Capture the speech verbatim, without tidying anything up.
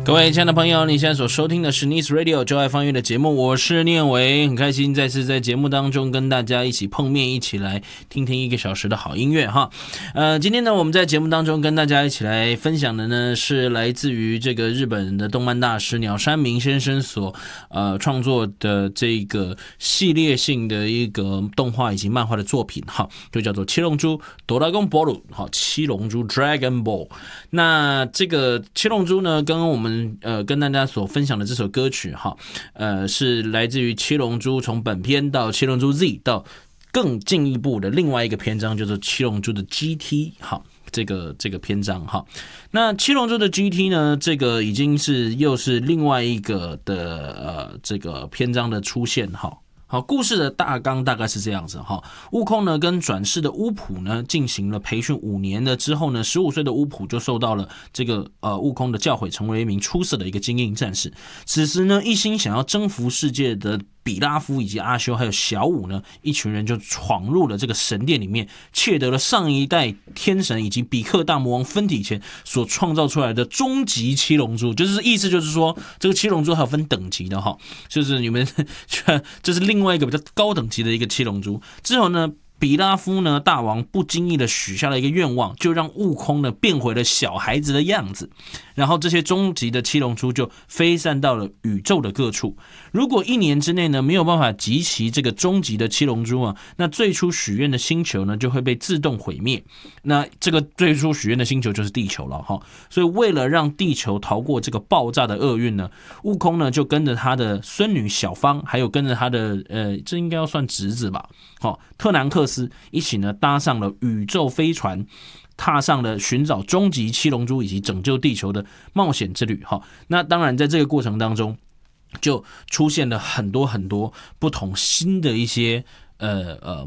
各位亲爱的朋友，你现在所收听的是 Nice Radio 就爱放乐的节目，我是念伟，很开心再次在节目当中跟大家一起碰面，一起来听听一个小时的好音乐哈。呃，今天呢，我们在节目当中跟大家一起来分享的呢，是来自于这个日本的动漫大师鸟山明先生所呃创作的这个系列性的一个动画以及漫画的作品哈，就叫做《七龙珠 Dragon Ball》好，七龙珠 Dragon Ball。那这个七龙珠呢，跟我们呃，跟大家所分享的这首歌曲哈，呃，是来自于七龙珠从本篇到七龙珠 Z 到更进一步的另外一个篇章，叫做七龙珠的 G T 哈，这个这个篇章哈。那七龙珠的 G T 呢，这个已经是又是另外一个的呃这个篇章的出现哈。好，故事的大纲大概是这样子哈。悟空呢跟转世的巫普呢进行了培训五年了之后呢，十五岁的巫普就受到了这个呃悟空的教诲，成为一名出色的一个精英战士。此时呢，一心想要征服世界的比拉夫以及阿修还有小舞呢，一群人就闯入了这个神殿里面，窃得了上一代天神以及比克大魔王分体前所创造出来的终极七龙珠，就是意思就是说，这个七龙珠还有分等级的哈，就是你们这是另外一个比较高等级的一个七龙珠。之后呢，比拉夫呢大王不经意的许下了一个愿望，就让悟空呢变回了小孩子的样子，然后这些终极的七龙珠就飞散到了宇宙的各处。如果一年之内呢没有办法集齐这个终极的七龙珠啊，那最初许愿的星球呢就会被自动毁灭。那这个最初许愿的星球就是地球了哈。所以为了让地球逃过这个爆炸的厄运呢，悟空呢就跟着他的孙女小芳，还有跟着他的呃，这应该要算侄子吧，好，特南克斯一起呢搭上了宇宙飞船，踏上了寻找终极七龙珠以及拯救地球的冒险之旅哈。那当然在这个过程当中，就出现了很多很多不同新的一些呃呃